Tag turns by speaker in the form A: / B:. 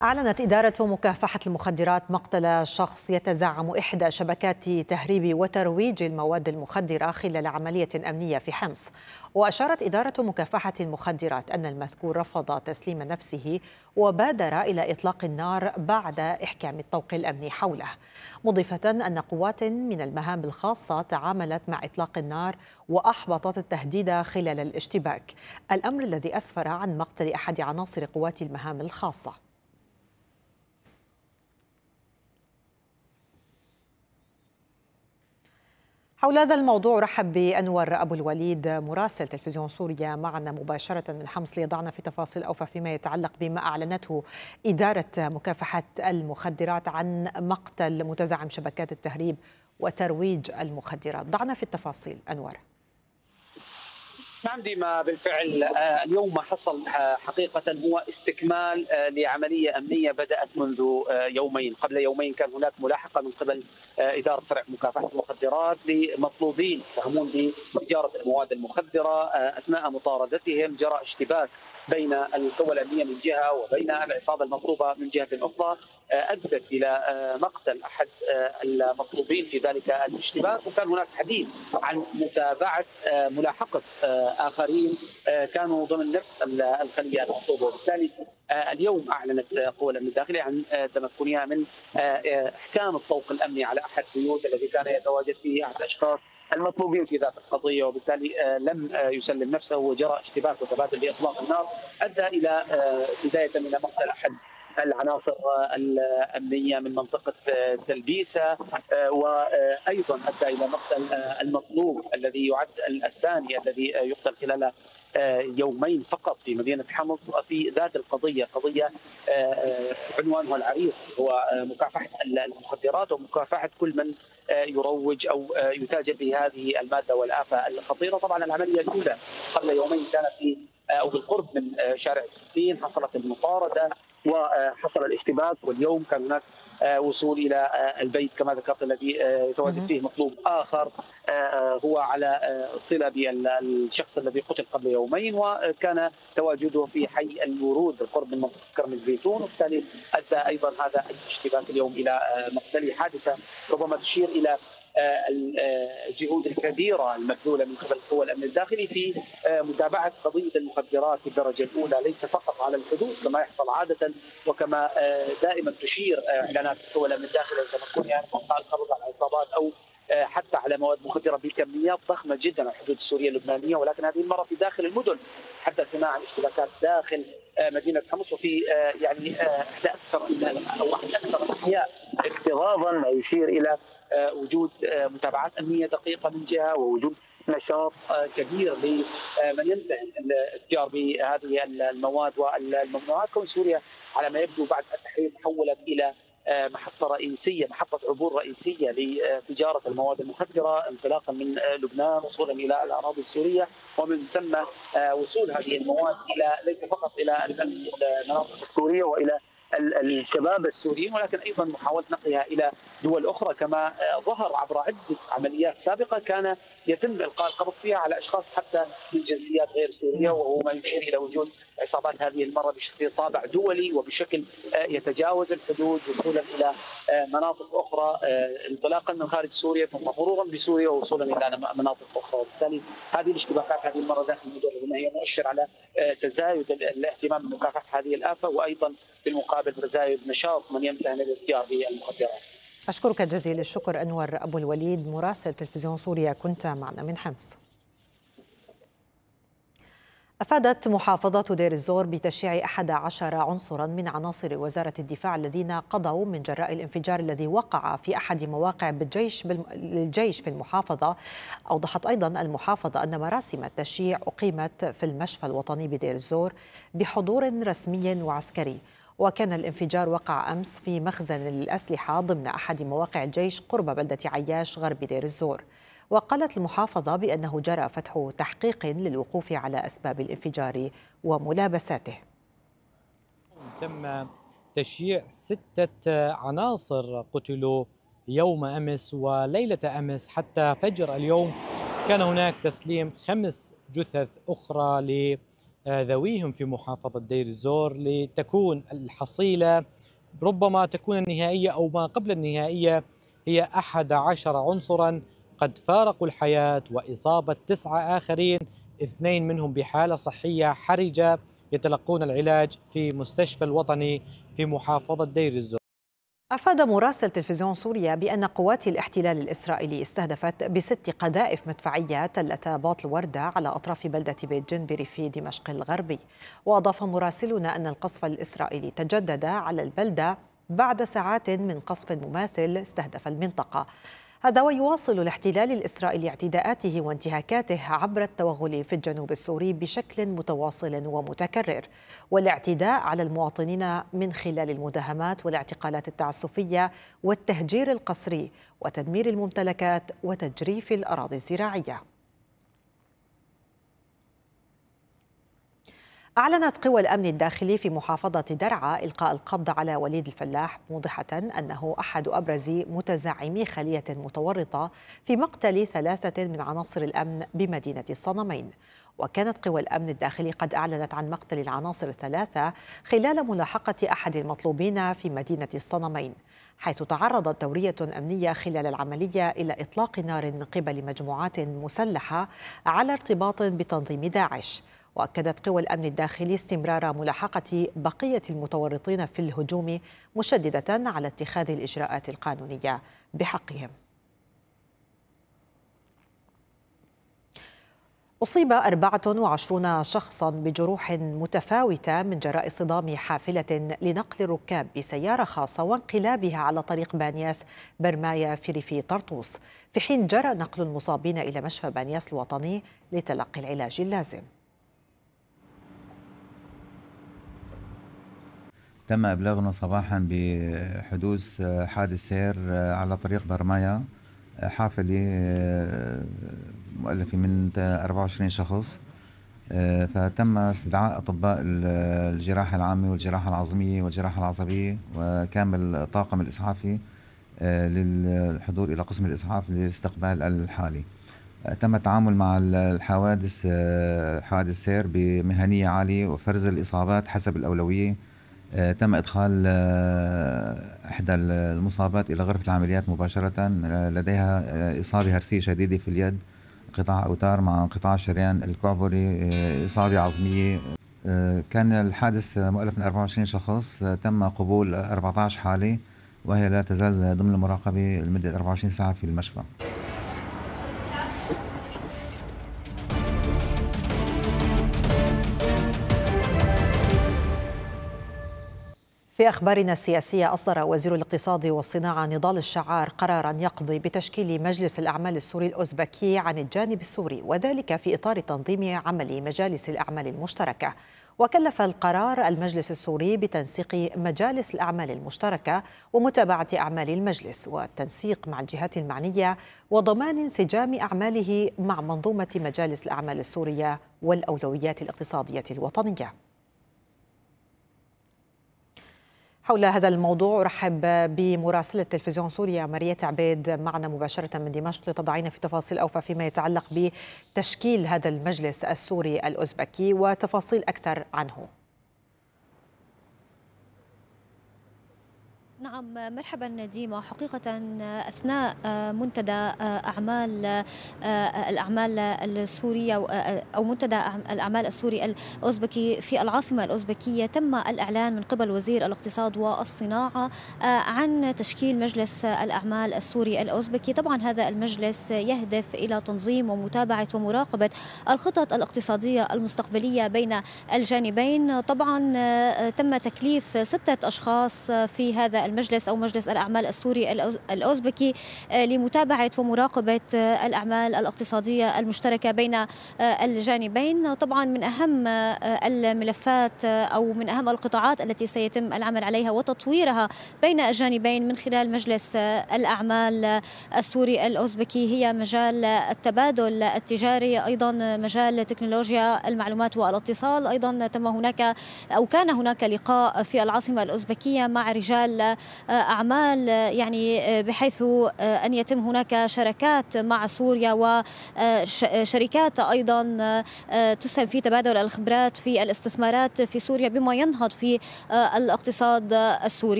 A: أعلنت إدارة مكافحة المخدرات مقتل شخص يتزعم إحدى شبكات تهريب وترويج المواد المخدرة خلال عملية أمنية في حمص. وأشارت إدارة مكافحة المخدرات أن المذكور رفض تسليم نفسه وبادر إلى إطلاق النار بعد إحكام الطوق الأمني حوله، مضيفة أن قوات من المهام الخاصة تعاملت مع إطلاق النار وأحبطت التهديد خلال الاشتباك، الأمر الذي أسفر عن مقتل أحد عناصر قوات المهام الخاصة. حول هذا الموضوع رحب بأنور أبو الوليد مراسل تلفزيون سوريا معنا مباشرة من حمص ليضعنا في تفاصيل أوفى فيما يتعلق بما أعلنته إدارة مكافحة المخدرات عن مقتل متزعم شبكات التهريب وترويج المخدرات. ضعنا في التفاصيل أنور.
B: نعم ديما، بالفعل اليوم ما حصل حقيقة هو استكمال لعملية أمنية بدأت منذ يومين. قبل يومين كان هناك ملاحقة من قبل إدارة فرع مكافحة المخدرات لمطلوبين يتهمون بتجارة المواد المخدرة. أثناء مطاردتهم جرى اشتباك بين القوى الأمنية من جهة وبين العصابة المطلوبة من جهة أخرى، أدت إلى مقتل أحد المطلوبين في ذلك الاشتباك، وكان هناك حديث عن متابعة ملاحقة آخرين كانوا ضمن نفس الخلية المطلوبة. وبالتالي اليوم أعلنت قوى الأمن الداخلي عن تمكنها من إحكام الطوق الأمني على أحد البيوت الذي كان يتواجد فيه أحد الأشخاص المطلوبين في ذات القضية، وبالتالي لم يسلم نفسه وجرى اشتباك وتبادل بإطلاق النار أدى إلى بداية من مقتل أحد العناصر الأمنية من منطقة تلبيسة، وأيضا أدى إلى مقتل المطلوب الذي يعد الثاني الذي يقتل خلال يومين فقط في مدينة حمص في ذات القضية، قضية عنوانها العريض هو مكافحة المخدرات ومكافحة كل من يروج أو يتاجر بهذه المادة والآفة الخطيرة. طبعا العملية الأولى قبل يومين كانت في أو بالقرب من شارع الستين، حصلت المطاردة وحصل الاشتباك، واليوم كان هناك وصول الى البيت كما ذكرت الذي يتواجد فيه مطلوب اخر هو على صله بالشخص الذي قتل قبل يومين، وكان تواجده في حي الورود بالقرب من منطقه كرم الزيتون، وبالتالي ادى ايضا هذا الاشتباك اليوم الى مقتل. حادثه ربما تشير الى الجهود الكبيره المبذوله من قبل قوى الامن الداخلي في متابعه قضيه المخدرات في الدرجه الاولى، ليس فقط على الحدود كما يحصل عاده وكما دائما تشير اعلانات قوى الامن الداخلي لتمكنها من القبض على العصابات او حتى على مواد مخدره بكميات ضخمه جدا على الحدود السوريه اللبنانيه، ولكن هذه المره في داخل المدن. حدثنا عن اشتباكات داخل مدينه حمص، وفي يعني احدى اكثر الاحياء اكتظاظا، ما يشير الى وجود متابعات امنيه دقيقه من جهه ووجود نشاط كبير لمن ينتهي الاتجار بهذه المواد والممنوعات. كون سوريا على ما يبدو بعد التحرير تحولت الى محطة رئيسية، محطة عبور رئيسية لتجارة المواد المخدرة انطلاقا من لبنان وصولا إلى الأراضي السورية، ومن ثم وصول هذه المواد إلى ليس فقط إلى المناطق السورية وإلى الشباب السوريين، ولكن ايضا محاوله نقلها الى دول اخرى، كما ظهر عبر عده عمليات سابقه كان يتم القاء القبض فيها على اشخاص حتى من جنسيات غير سوريه، وهو ما يشير الى وجود عصابات هذه المره بشكل طابع دولي وبشكل يتجاوز الحدود وصولا الى مناطق اخرى، انطلاقا من خارج سوريا ثم مرورا بسوريا ووصولا الى مناطق اخرى. وبالتالي هذه الاشتباكات هذه المره داخل المدن هي مؤشر على تزايد الاهتمام بمكافحه هذه الافه، وايضا بالمقابل تزايد نشاط من يمتهن الاتجار بالمخدرات.
A: أشكرك جزيل الشكر أنور أبو الوليد مراسل تلفزيون سوريا، كنت معنا من حمص. أفادت محافظة دير الزور بتشييع 11 عنصرا من عناصر وزارة الدفاع الذين قضوا من جراء الانفجار الذي وقع في أحد مواقع للجيش في المحافظة. أوضحت أيضا المحافظة أن مراسم التشييع أقيمت في المشفى الوطني بدير الزور بحضور رسمي وعسكري، وكان الانفجار وقع أمس في مخزن الأسلحة ضمن أحد مواقع الجيش قرب بلدة عياش غرب دير الزور. وقالت المحافظة بأنه جرى فتح تحقيق للوقوف على أسباب الانفجار وملابساته.
C: تم تشييع 6 عناصر قتلوا يوم أمس وليلة أمس. حتى فجر اليوم كان هناك تسليم 5 جثث أخرى ذويهم في محافظة دير الزور، لتكون الحصيلة ربما تكون النهائية أو ما قبل النهائية هي 11 عنصرا قد فارقوا الحياة، وإصابة 9 آخرين، 2 منهم بحالة صحية حرجة يتلقون العلاج في مستشفى الوطني في محافظة دير الزور.
A: أفاد مراسل تلفزيون سوريا بأن قوات الاحتلال الإسرائيلي استهدفت ب6 قذائف مدفعية تلة باط الوردة على أطراف بلدة بيت جنبري في دمشق الغربي. وأضاف مراسلنا أن القصف الإسرائيلي تجدد على البلدة بعد ساعات من قصف مماثل استهدف المنطقة. هذا ويواصل الاحتلال الإسرائيلي اعتداءاته وانتهاكاته عبر التوغل في الجنوب السوري بشكل متواصل ومتكرر، والاعتداء على المواطنين من خلال المداهمات والاعتقالات التعسفية والتهجير القسري وتدمير الممتلكات وتجريف الأراضي الزراعية. أعلنت قوى الأمن الداخلي في محافظة درعا إلقاء القبض على وليد الفلاح، موضحة أنه أحد أبرز متزعمي خلية متورطة في مقتل 3 من عناصر الأمن بمدينة الصنمين. وكانت قوى الأمن الداخلي قد أعلنت عن مقتل العناصر 3 خلال ملاحقة أحد المطلوبين في مدينة الصنمين، حيث تعرضت دورية أمنية خلال العملية إلى إطلاق نار من قبل مجموعات مسلحة على ارتباط بتنظيم داعش. وأكدت قوى الأمن الداخلي استمرار ملاحقة بقية المتورطين في الهجوم، مشددة على اتخاذ الإجراءات القانونية بحقهم. أصيب 24 شخصاً بجروح متفاوتة من جراء صدام حافلة لنقل الركاب بسيارة خاصة وانقلابها على طريق بانياس برمايا في ريف طرطوس، في حين جرى نقل المصابين إلى مشفى بانياس الوطني لتلقي العلاج اللازم.
D: تم إبلاغنا صباحا بحدوث حادث سير على طريق برمايا، حافلة مؤلفة من 24 شخص، فتم استدعاء أطباء الجراحة العامة والجراحة العظمية والجراحة العصبية وكامل الطاقم الإسعافي للحضور إلى قسم الإسعاف لاستقبال الحالة. تم التعامل مع الحوادث حوادث سير بمهنية عالية وفرز الإصابات حسب الأولوية. تم إدخال إحدى المصابات إلى غرفة العمليات مباشرة، لديها إصابة هرسية شديدة في اليد، انقطاع أوتار مع انقطاع الشريان الكعبري، إصابة عظمية. كان الحادث مؤلف من 24 شخص، تم قبول 14 حالة وهي لا تزال ضمن المراقبة لمدة 24 ساعة في المشفى.
A: في أخبارنا السياسية، أصدر وزير الاقتصاد والصناعة نضال الشعار قراراً يقضي بتشكيل مجلس الأعمال السوري الأوزبكي عن الجانب السوري، وذلك في إطار تنظيم عمل مجالس الأعمال المشتركة. وكلف القرار المجلس السوري بتنسيق مجالس الأعمال المشتركة ومتابعة أعمال المجلس والتنسيق مع الجهات المعنية وضمان انسجام أعماله مع منظومة مجالس الأعمال السورية والأولويات الاقتصادية الوطنية. حول هذا الموضوع أرحب بمراسلة تلفزيون سوريا مريت عبيد معنا مباشرة من دمشق لتضعينا في تفاصيل أوفى فيما يتعلق بتشكيل هذا المجلس السوري الأوزبكي وتفاصيل أكثر عنه.
E: نعم، مرحبا ديما. حقيقة أثناء منتدى الأعمال السورية أو منتدى الأعمال السوري الأوزبكي في العاصمة الأوزبكية، تم الإعلان من قبل وزير الاقتصاد والصناعة عن تشكيل مجلس الأعمال السوري الأوزبكي. طبعا هذا المجلس يهدف إلى تنظيم ومتابعة ومراقبة الخطط الاقتصادية المستقبلية بين الجانبين. طبعا تم تكليف 6 أشخاص في هذا المجلس أو مجلس الأعمال السوري الأوزبكي لمتابعة ومراقبة الأعمال الاقتصادية المشتركة بين الجانبين. طبعا من أهم الملفات أو من أهم القطاعات التي سيتم العمل عليها وتطويرها بين الجانبين من خلال مجلس الأعمال السوري الأوزبكي هي مجال التبادل التجاري، أيضا مجال تكنولوجيا المعلومات والاتصال. أيضا كان هناك لقاء في العاصمة الأوزبكية مع رجال أعمال يعني بحيث أن يتم هناك شراكات مع سوريا وشركات أيضا تسهم في تبادل الخبرات في الاستثمارات في سوريا بما ينهض في الاقتصاد السوري.